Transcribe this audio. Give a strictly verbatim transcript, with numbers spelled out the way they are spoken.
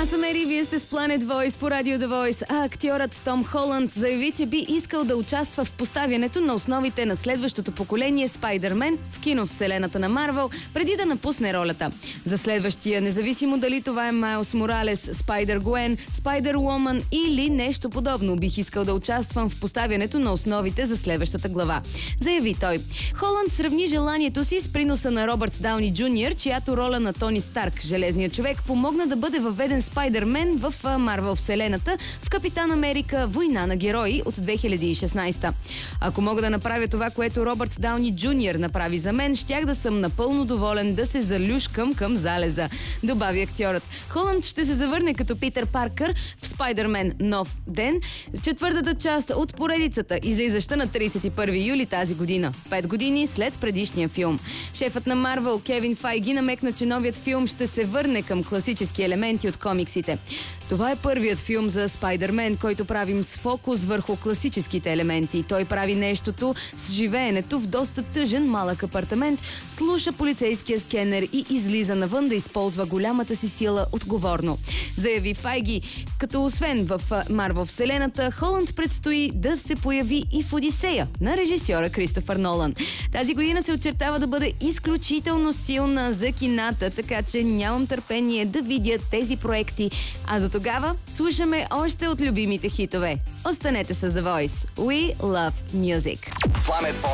Аз съм Ери, вие сте с Planet Voice по радио The Voice, а актьорът Том Холанд заяви, че би искал да участва в поставянето на основите на следващото поколение Спайдермен в киновселената на Марвел, преди да напусне ролята. За следващия, независимо дали това е Майлс Моралес, Спайдер Гуен, Спайдер Вумен или нещо подобно, бих искал да участвам в поставянето на основите за следващата глава, заяви той. Холанд сравни желанието си с приноса на Робърт Дауни Джуниор, чиято роля на Тони Старк, железният човек, помогна да бъде въведен Спайдермен в Марвел вселената в Капитан Америка Война на герои от две хиляди и шестнадесета. Ако мога да направя това, което Робърт Дауни Джуниор направи за мен, щях да съм напълно доволен да се залюшкам към залеза, добави актьорът. Холанд ще се завърне като Питър Паркър в Спайдермен Нов ден, четвъртата част от поредицата, излизаща на тридесет и първи юли тази година, пет години след предишния филм. Шефът на Марвел Кевин Файги намекна, че новият филм ще се върне към класически елементи от комиксите. Това е първият филм за Спайдермен, който правим с фокус върху класическите елементи. Той прави нещото с живеенето в доста тъжен малък апартамент, слуша полицейския скенер и излиза навън да използва голямата си сила отговорно, заяви Файги, като освен в Марвел вселената, Холанд предстои да се появи и в Одисея на режисьора Кристофър Нолан. Тази година се очертава да бъде изключително силна за кината, така че нямам търпение да видя тези проекти, а до тогава слушаме още от любимите хитове. Останете с The Voice. We love music.